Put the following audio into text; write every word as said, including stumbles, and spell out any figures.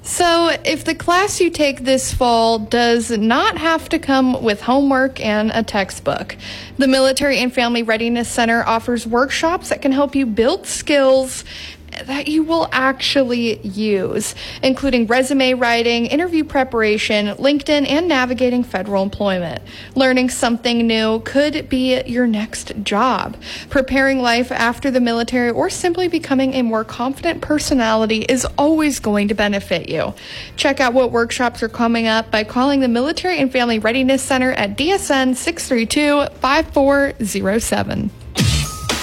So, if the class you take this fall does not have to come with homework and a textbook, the Military and Family Readiness Center offers workshops that can help you build skills that you will actually use, including resume writing, interview preparation, LinkedIn, and navigating federal employment. Learning something new could be your next job. Preparing life after the military or simply becoming a more confident personality is always going to benefit you. Check out what workshops are coming up by calling the Military and Family Readiness Center at D S N six three two, five four zero seven.